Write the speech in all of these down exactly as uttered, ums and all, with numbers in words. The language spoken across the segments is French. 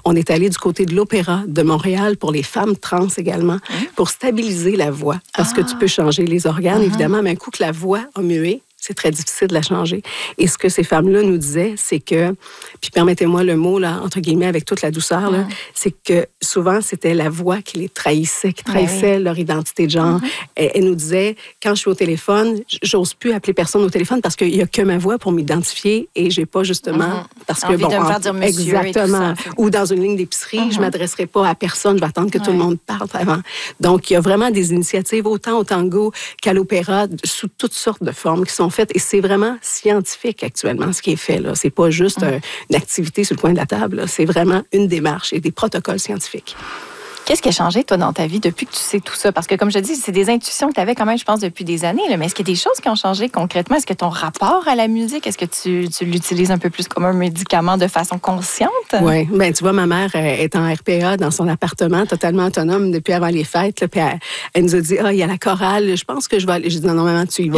On est allé du côté de l'Opéra de Montréal pour les femmes trans également, mmh. pour stabiliser la voix. Parce ah. que tu peux changer les organes, mmh. évidemment, mais un coup que la voix a mué, c'est très difficile de la changer. Et ce que ces femmes-là nous disaient, c'est que, puis permettez-moi le mot, là, entre guillemets, avec toute la douceur, là, mm. c'est que souvent, c'était la voix qui les trahissait, qui trahissait oui. leur identité de genre. Mm-hmm. Elle, elle nous disait, quand je suis au téléphone, j'ose plus appeler personne au téléphone parce qu'il n'y a que ma voix pour m'identifier et j'ai pas justement... Mm-hmm. Parce que, envie bon, de me faire dire monsieur exactement. Ça, ou dans une ligne d'épicerie, mm-hmm. je m'adresserai pas à personne, je vais attendre que ouais. tout le monde parle avant. Donc, il y a vraiment des initiatives, autant au tango qu'à l'opéra, sous toutes sortes de formes qui sont faites. Et c'est vraiment scientifique actuellement, ce qui est fait. Là. C'est pas juste mmh. une activité sur le coin de la table. Là. C'est vraiment une démarche et des protocoles scientifiques. Qu'est-ce qui a changé, toi, dans ta vie depuis que tu sais tout ça? Parce que, comme je dis, c'est des intuitions que tu avais quand même, je pense, depuis des années. Là. Mais est-ce qu'il y a des choses qui ont changé concrètement? Est-ce que ton rapport à la musique, est-ce que tu, tu l'utilises un peu plus comme un médicament de façon consciente? Oui. Bien, tu vois, ma mère est en R P A dans son appartement, totalement autonome depuis avant les fêtes. Là, puis elle, elle nous a dit, ah, oh, il y a la chorale, je pense que je vais aller. J'ai dit, non, non, maman, tu y vas.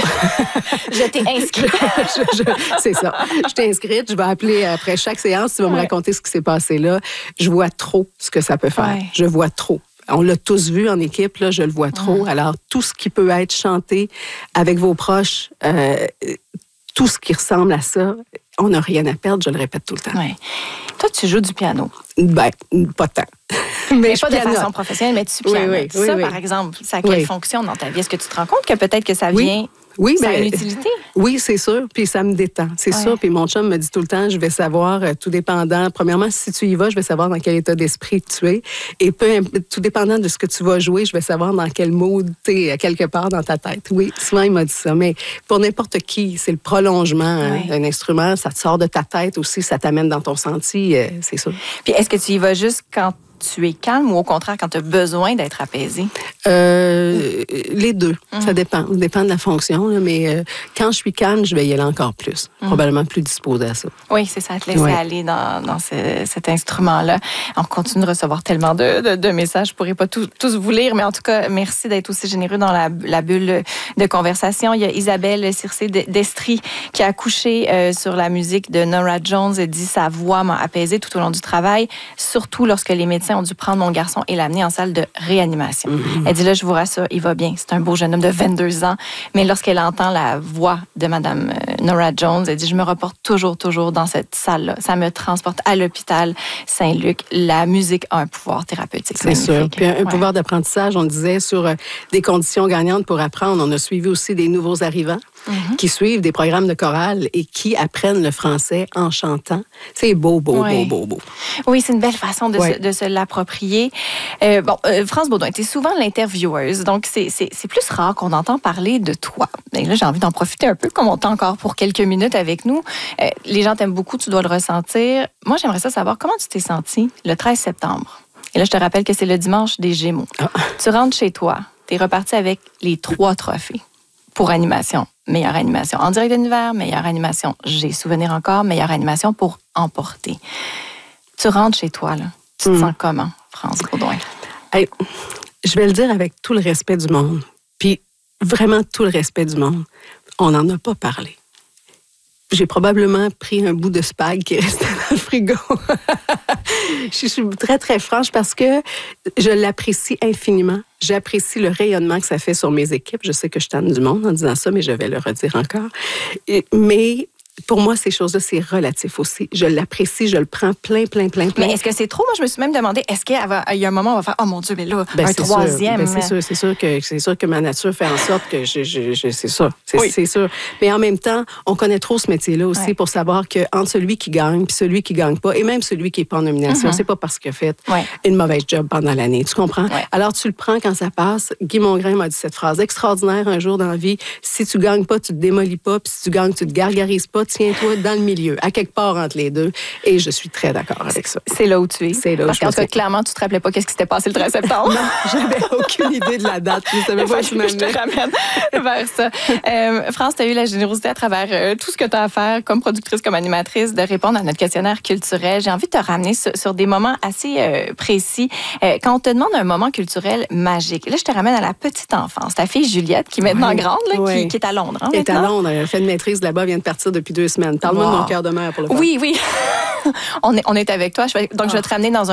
Je t'ai inscrite. je, je, c'est ça. Je t'ai inscrite. Je vais appeler après chaque séance. Tu vas ouais. me raconter ce qui s'est passé là. Je vois trop ce que ça peut faire. Ouais. Je vois trop. On l'a tous vu en équipe, là, je le vois trop. Ouais. Alors, tout ce qui peut être chanté avec vos proches, euh, tout ce qui ressemble à ça, on n'a rien à perdre, je le répète tout le temps. Ouais. Toi, tu joues du piano. Ben, pas tant. Mais, mais pas de façon professionnelle, mais tu pianotes. Oui, oui, ça, oui, par oui. exemple, ça a quelle oui. fonction dans ta vie? Est-ce que tu te rends compte que peut-être que ça vient... Oui. Oui, ça mais, a une utilité? Oui, c'est sûr. Puis ça me détend. C'est ouais. sûr. Puis mon chum me dit tout le temps, je vais savoir, euh, tout dépendant. Premièrement, si tu y vas, je vais savoir dans quel état d'esprit tu es. Et peu, tout dépendant de ce que tu vas jouer, je vais savoir dans quel mood tu es, quelque part dans ta tête. Oui, souvent, il m'a dit ça. Mais pour n'importe qui, c'est le prolongement ouais. d'un instrument. Ça te sort de ta tête aussi, ça t'amène dans ton senti, euh, c'est sûr. Puis est-ce que tu y vas juste quand tu es calme ou au contraire quand tu as besoin d'être apaisé? Euh, les deux. Mm. Ça dépend. Ça dépend de la fonction. Là, mais euh, quand je suis calme, je vais y aller encore plus. Mm. Probablement plus disposée à ça. Oui, c'est ça. Te laisser ouais. aller dans, dans ce, cet instrument-là. On continue de recevoir tellement de, de, de messages. Je ne pourrais pas tout, tous vous lire, mais en tout cas, merci d'être aussi généreux dans la, la bulle de conversation. Il y a Isabelle Circé d'Estrie qui a accouché euh, sur la musique de Norah Jones. Elle dit « Sa voix m'a apaisée tout au long du travail, surtout lorsque les médecins ont dû prendre mon garçon et l'amener en salle de réanimation. Mm-hmm. » Elle dit, là, je vous rassure, il va bien. C'est un beau jeune homme de vingt-deux ans. Mais lorsqu'elle entend la voix de Mme Norah Jones, elle dit, je me reporte toujours, toujours dans cette salle-là. Ça me transporte à l'hôpital Saint-Luc. La musique a un pouvoir thérapeutique. C'est sûr. Puis un, un ouais. pouvoir d'apprentissage, on disait, sur euh, des conditions gagnantes pour apprendre. On a suivi aussi des nouveaux arrivants. Mm-hmm. qui suivent des programmes de chorale et qui apprennent le français en chantant. C'est beau, beau, ouais. beau, beau, beau. Oui, c'est une belle façon de, ouais. se, de se l'approprier. Euh, bon, euh, France Baudouin, tu es souvent l'intervieweuse, donc c'est, c'est, c'est plus rare qu'on entend parler de toi. Et là, j'ai envie d'en profiter un peu, comme on t'a encore pour quelques minutes avec nous. Euh, les gens t'aiment beaucoup, tu dois le ressentir. Moi, j'aimerais ça savoir comment tu t'es sentie le treize septembre. Et là, je te rappelle que c'est le dimanche des Gémeaux. Ah. Tu rentres chez toi, tu es reparti avec les trois trophées pour animation. Meilleure animation en direct de l'univers, meilleure animation, j'ai souvenir encore, meilleure animation pour emporter. Tu rentres chez toi, là. Tu te mmh. sens comment, France Baudouin? Hey, je vais le dire avec tout le respect du monde, puis vraiment tout le respect du monde. On n'en a pas parlé. J'ai probablement pris un bout de spag qui restait dans le frigo. Je suis très, très franche parce que je l'apprécie infiniment. J'apprécie le rayonnement que ça fait sur mes équipes. Je sais que je tanne du monde en disant ça, mais je vais le redire encore. Et, mais pour moi, ces choses-là, c'est relatif aussi. Je l'apprécie, je le prends plein, plein, plein, plein. Mais est-ce que c'est trop? Moi, je me suis même demandé, est-ce qu'il y a un moment où on va faire, oh mon Dieu, mais là, ben, un troisième. Ben, c'est sûr, c'est sûr que c'est sûr que ma nature fait en sorte que je, je, je c'est ça, c'est, oui. c'est sûr. Mais en même temps, on connaît trop ce métier-là aussi ouais. pour savoir que entre celui qui gagne puis celui qui gagne pas, et même celui qui est pas en nomination, mm-hmm. c'est pas parce qu'il a fait ouais. une mauvaise job pendant l'année. Tu comprends? Ouais. Alors tu le prends quand ça passe. Guy Mongrain m'a dit cette phrase extraordinaire un jour dans la vie. Si tu gagnes pas, tu te démolis pas, puis si tu gagnes, tu te gargarises pas. Tiens-toi dans le milieu, à quelque part entre les deux. Et je suis très d'accord avec ça. C'est là où tu es. C'est là où Parce je qu'en tout cas, clairement, tu te rappelais pas qu'est-ce qui s'était passé le treize septembre. Non, j'avais aucune idée de la date. Je savais pas où tu m'amenais. Je te ramène vers ça. Euh, France, tu as eu la générosité à travers euh, tout ce que tu as à faire comme productrice, comme animatrice, de répondre à notre questionnaire culturel. J'ai envie de te ramener sur, sur des moments assez euh, précis. Euh, quand on te demande un moment culturel magique, là, je te ramène à la petite enfance. Ta fille Juliette, qui est maintenant oui. grande, là, oui. qui, qui est à Londres. Hein, Elle est à Londres. Elle fait une maîtrise là-bas, elle vient de partir depuis deux semaines. Parle-moi wow. de mon cœur de mère pour le faire. Oui, oui. on, est, on est avec toi. Donc, wow. je vais te ramener dans un